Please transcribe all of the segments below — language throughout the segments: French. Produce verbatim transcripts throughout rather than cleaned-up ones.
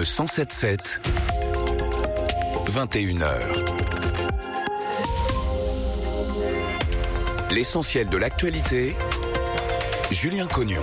Le cent sept sept, vingt et une heures. L'essentiel de l'actualité, Julien Cognon.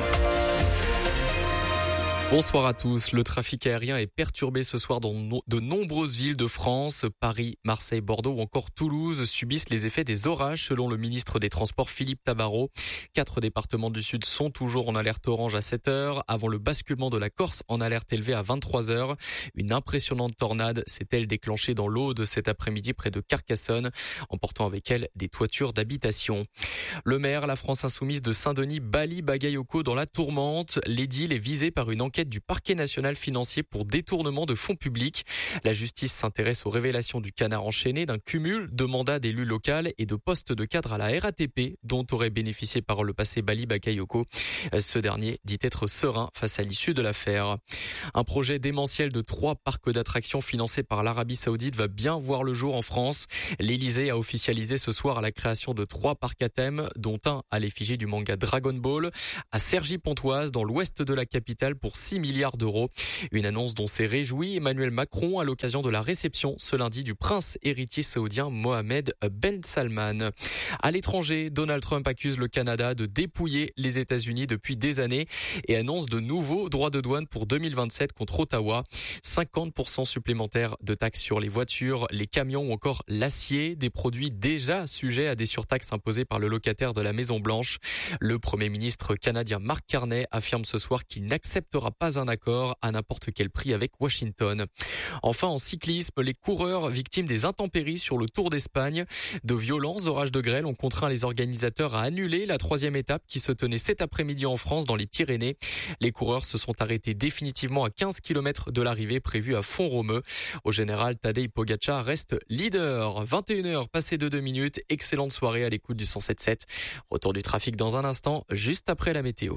Bonsoir à tous. Le trafic aérien est perturbé ce soir dans no- de nombreuses villes de France. Paris, Marseille, Bordeaux ou encore Toulouse subissent les effets des orages selon le ministre des Transports Philippe Tabarot. Quatre départements du Sud sont toujours en alerte orange à sept heures avant le basculement de la Corse en alerte élevée à vingt-trois heures. Une impressionnante tornade s'est-elle déclenchée dans l'Aude cet après-midi près de Carcassonne, emportant avec elle des toitures d'habitation. Le maire, la France Insoumise de Saint-Denis, Bali Bagayoko dans la tourmente. L'édile est visé par une enquête du parquet national financier pour détournement de fonds publics. La justice s'intéresse aux révélations du canard enchaîné d'un cumul de mandats d'élus locaux et de postes de cadre à la R A T P dont aurait bénéficié par le passé Bali Bagayoko. Ce dernier dit être serein face à l'issue de l'affaire. Un projet démentiel de trois parcs d'attractions financés par l'Arabie Saoudite va bien voir le jour en France. L'Élysée a officialisé ce soir la création de trois parcs à thème, dont un à l'effigie du manga Dragon Ball, à Cergy-Pontoise dans l'ouest de la capitale pour six milliards d'euros. Une annonce dont s'est réjoui Emmanuel Macron à l'occasion de la réception ce lundi du prince héritier saoudien Mohamed Ben Salman. À l'étranger, Donald Trump accuse le Canada de dépouiller les États-Unis depuis des années et annonce de nouveaux droits de douane pour deux mille vingt-sept contre Ottawa. cinquante pour cent supplémentaires de taxes sur les voitures, les camions ou encore l'acier, des produits déjà sujets à des surtaxes imposées par le locataire de la Maison-Blanche. Le Premier ministre canadien Mark Carney affirme ce soir qu'il n'acceptera pas un accord à n'importe quel prix avec Washington. Enfin, en cyclisme, les coureurs victimes des intempéries sur le Tour d'Espagne. De violents orages de grêle ont contraint les organisateurs à annuler la troisième étape qui se tenait cet après-midi en France dans les Pyrénées. Les coureurs se sont arrêtés définitivement à quinze kilomètres de l'arrivée prévue à Font-Romeu. Au général, Tadej Pogačar reste leader. vingt et une heures passées de deux minutes. Excellente soirée à l'écoute du cent sept sept. Retour du trafic dans un instant, juste après la météo.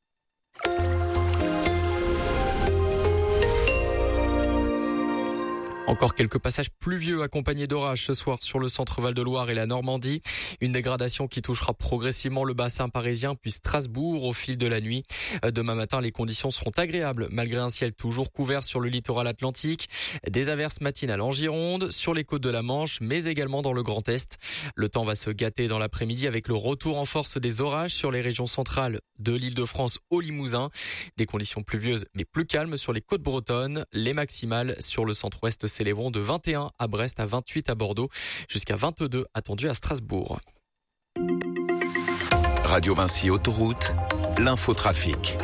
Encore quelques passages pluvieux accompagnés d'orages ce soir sur le centre Val-de-Loire et la Normandie. Une dégradation qui touchera progressivement le bassin parisien puis Strasbourg au fil de la nuit. Demain matin, les conditions seront agréables malgré un ciel toujours couvert sur le littoral atlantique. Des averses matinales en Gironde, sur les côtes de la Manche, mais également dans le Grand Est. Le temps va se gâter dans l'après-midi avec le retour en force des orages sur les régions centrales de l'Île-de-France au Limousin. Des conditions pluvieuses mais plus calmes sur les côtes bretonnes. Les maximales sur le centre-ouest s'élèveront de vingt et un à Brest à vingt-huit à Bordeaux, jusqu'à vingt-deux attendus à Strasbourg. Radio Vinci Autoroute, l'infotrafic.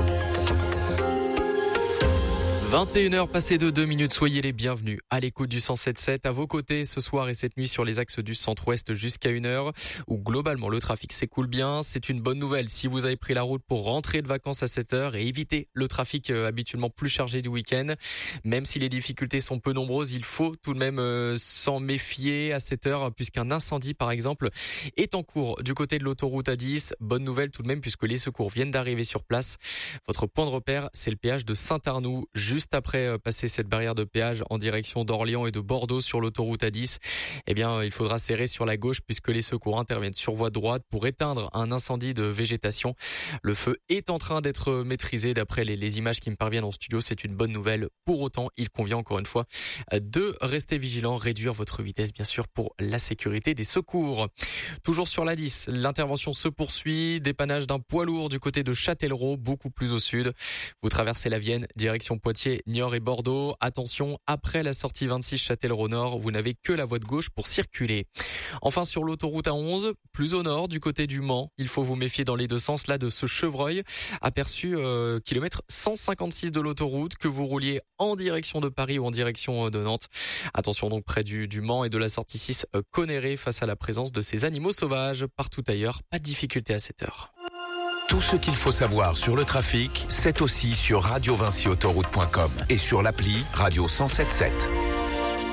vingt et une heures passées de deux minutes, soyez les bienvenus à l'écoute du cent sept sept, à vos côtés ce soir et cette nuit sur les axes du centre-ouest jusqu'à une heure, où globalement le trafic s'écoule bien. C'est une bonne nouvelle si vous avez pris la route pour rentrer de vacances à sept heures et éviter le trafic euh, habituellement plus chargé du week-end. Même si les difficultés sont peu nombreuses, il faut tout de même euh, s'en méfier à sept heures, puisqu'un incendie par exemple est en cours du côté de l'autoroute A dix. Bonne nouvelle tout de même puisque les secours viennent d'arriver sur place. Votre point de repère, c'est le péage de Saint-Arnoux, juste Juste après passer cette barrière de péage en direction d'Orléans et de Bordeaux sur l'autoroute A dix, eh bien, il faudra serrer sur la gauche puisque les secours interviennent sur voie droite pour éteindre un incendie de végétation. Le feu est en train d'être maîtrisé d'après les, les images qui me parviennent en studio. C'est une bonne nouvelle. Pour autant, il convient encore une fois de rester vigilant, réduire votre vitesse, bien sûr, pour la sécurité des secours. Toujours sur l'A dix, l'intervention se poursuit. Dépannage d'un poids lourd du côté de Châtellerault, beaucoup plus au sud. Vous traversez la Vienne, direction Poitiers, Niort et Bordeaux. Attention, après la sortie vingt-six Châtellerault Nord, vous n'avez que la voie de gauche pour circuler. Enfin, sur l'autoroute A onze, plus au nord, du côté du Mans, il faut vous méfier dans les deux sens là de ce chevreuil aperçu euh, kilomètre cent cinquante-six de l'autoroute, que vous rouliez en direction de Paris ou en direction de Nantes. Attention donc près du, du Mans et de la sortie six euh, Connerré face à la présence de ces animaux sauvages. Partout ailleurs, pas de difficulté à cette heure. Tout ce qu'il faut savoir sur le trafic, c'est aussi sur radio vinci autoroute point com et sur l'appli Radio cent sept sept.